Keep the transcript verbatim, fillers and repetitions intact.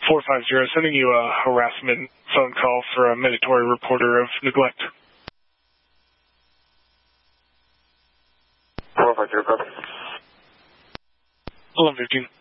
four five zero, sending you a harassment phone call for a mandatory reporter of neglect. four five zero, copy. eleven fifteen.